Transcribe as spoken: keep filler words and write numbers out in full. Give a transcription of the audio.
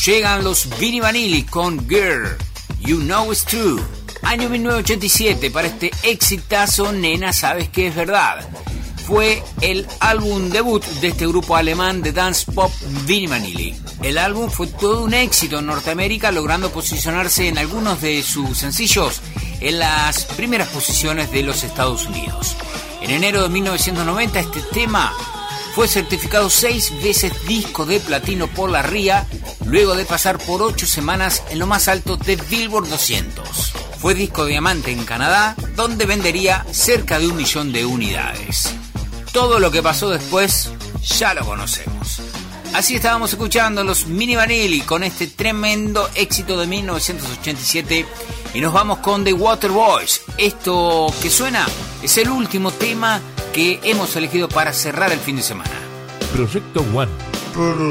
llegan los Vinnie Vanilli con Girl, You Know It's True. Año mil novecientos ochenta y siete para este exitazo, Nena, sabes que es verdad. Fue el álbum debut de este grupo alemán de dance pop Vinnie Vanilli. El álbum fue todo un éxito en Norteamérica, logrando posicionarse en algunos de sus sencillos en las primeras posiciones de los Estados Unidos. En enero de mil novecientos noventa este tema fue certificado seis veces disco de platino por la R I A, luego de pasar por ocho semanas en lo más alto de Billboard doscientos. Fue disco de diamante en Canadá, donde vendería cerca de un millón de unidades. Todo lo que pasó después ya lo conocemos. Así estábamos escuchando los Vinnie Vanilli con este tremendo éxito de mil novecientos ochenta y siete y nos vamos con The Waterboys. Esto que suena es el último tema que hemos elegido para cerrar el fin de semana. Proyecto One.